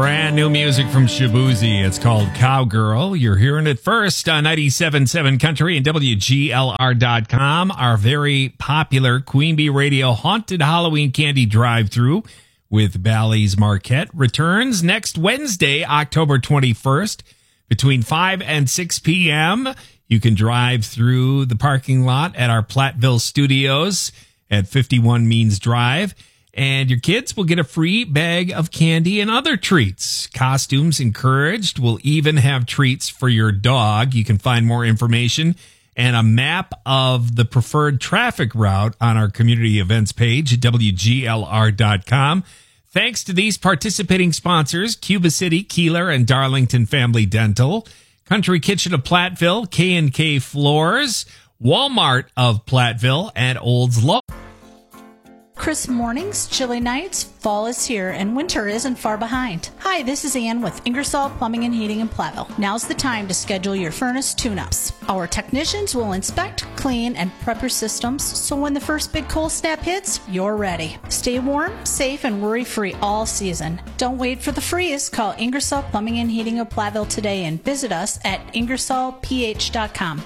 Brand new music from Shabuzi. It's called Cowgirl. You're hearing it first on 97.7 Country and WGLR.com. Our very popular Queen Bee Radio Haunted Halloween Candy Drive-Thru with Bally's Marquette returns next Wednesday, October 21st, between 5 and 6 p.m. You can drive through the parking lot at our Platteville studios at 51 Means Drive. And your kids will get a free bag of candy and other treats. Costumes encouraged. We'll even have treats for your dog. You can find more information and a map of the preferred traffic route on our community events page at WGLR.com. Thanks to these participating sponsors, Cuba City, Keeler, and Darlington Family Dental, Country Kitchen of Platteville, K&K Floors, Walmart of Platteville, and Olds Low. Crisp mornings, chilly nights, fall is here, and winter isn't far behind. Hi, this is Ann with Ingersoll Plumbing and Heating in Platteville. Now's the time to schedule your furnace tune-ups. Our technicians will inspect, clean, and prep your systems, so when the first big cold snap hits, you're ready. Stay warm, safe, and worry-free all season. Don't wait for the freeze. Call Ingersoll Plumbing and Heating of Platteville today and visit us at IngersollPH.com.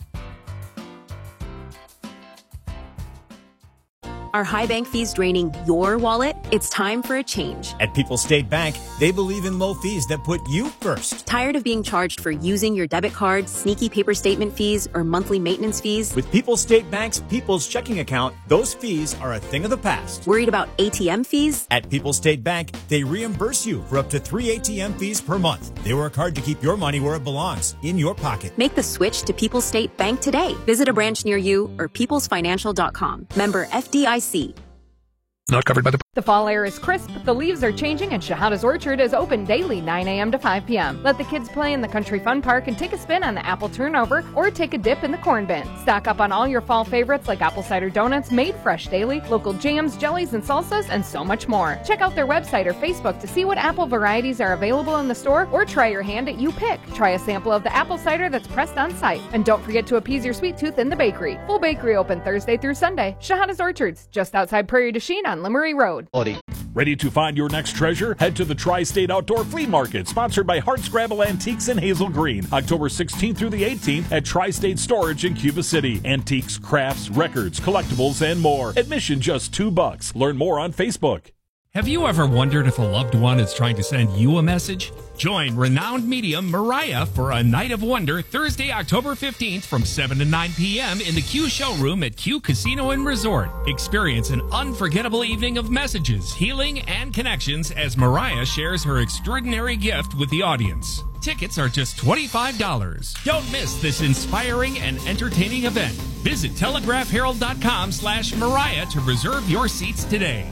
Are high bank fees draining your wallet? It's time for a change. At People's State Bank, they believe in low fees that put you first. Tired of being charged for using your debit card, sneaky paper statement fees, or monthly maintenance fees? With People's State Bank's People's Checking Account, those fees are a thing of the past. Worried about ATM fees? At People's State Bank, they reimburse you for up to 3 ATM fees per month. They work hard to keep your money where it belongs, in your pocket. Make the switch to People's State Bank today. Visit a branch near you or peoplesfinancial.com. Member FDIC. Not covered by the... The fall air is crisp, the leaves are changing, and Shahada's Orchard is open daily 9 a.m. to 5 p.m. Let the kids play in the Country Fun Park and take a spin on the apple turnover or take a dip in the corn bin. Stock up on all your fall favorites like apple cider donuts made fresh daily, local jams, jellies, and salsas, and so much more. Check out their website or Facebook to see what apple varieties are available in the store or try your hand at You Pick. Try a sample of the apple cider that's pressed on site. And don't forget to appease your sweet tooth in the bakery. Full bakery open Thursday through Sunday. Shahada's Orchards, just outside Prairie du Chien on Limerick Road. Ready to find your next treasure? Head to the Tri-State Outdoor Flea Market, sponsored by Hardscrabble Antiques in Hazel Green, October 16th through the 18th at Tri-State Storage in Cuba City. Antiques, crafts, records, collectibles, and more. Admission just $2. Learn more on Facebook. Have you ever wondered if a loved one is trying to send you a message? Join renowned medium Mariah for a night of wonder Thursday, October 15th from 7 to 9 p.m. in the Q Showroom at Q Casino and Resort. Experience an unforgettable evening of messages, healing, and connections as Mariah shares her extraordinary gift with the audience. Tickets are just $25. Don't miss this inspiring and entertaining event. Visit telegraphherald.com/Mariah to reserve your seats today.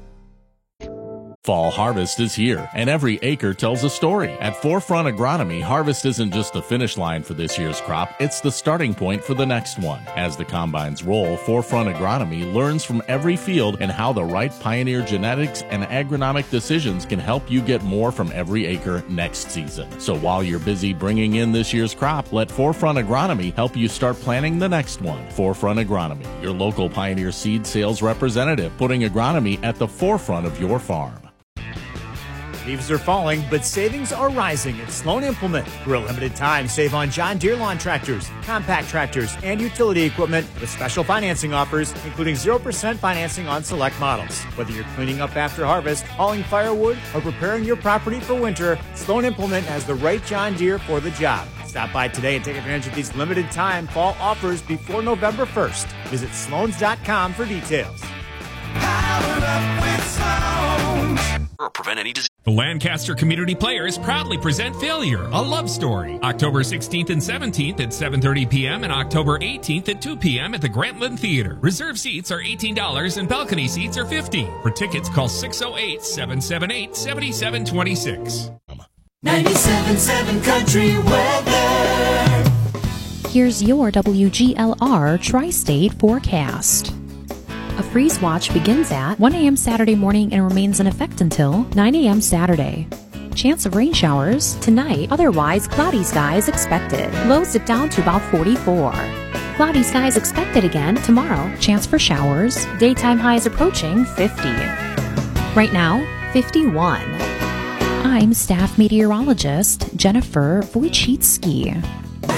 Fall harvest is here, and every acre tells a story. At Forefront Agronomy, harvest isn't just the finish line for this year's crop, it's the starting point for the next one. As the combines roll, Forefront Agronomy learns from every field and how the right Pioneer genetics and agronomic decisions can help you get more from every acre next season. So while you're busy bringing in this year's crop, let Forefront Agronomy help you start planning the next one. Forefront Agronomy, your local Pioneer seed sales representative, putting agronomy at the forefront of your farm. Leaves are falling, but savings are rising at Sloan Implement. For a limited time, save on John Deere lawn tractors, compact tractors, and utility equipment with special financing offers, including 0% financing on select models. Whether you're cleaning up after harvest, hauling firewood, or preparing your property for winter, Sloan Implement has the right John Deere for the job. Stop by today and take advantage of these limited time fall offers before November 1st. Visit sloans.com for details. Powered up with Sloans. Or prevent any disease. The Lancaster Community Players proudly present Failure, a Love Story. October 16th and 17th at 7:30 p.m. and October 18th at 2 p.m. at the Grantland Theater. Reserve seats are $18 and balcony seats are $15. For tickets, call 608-778-7726. 97.7 Country Weather. Here's your WGLR Tri-State forecast. A freeze watch begins at 1 a.m. Saturday morning and remains in effect until 9 a.m. Saturday. Chance of rain showers tonight, otherwise cloudy skies expected. Lows dip down to about 44. Cloudy skies expected again tomorrow. Chance for showers. Daytime highs approaching 50. Right now, 51. I'm staff meteorologist Jennifer Wojcicki.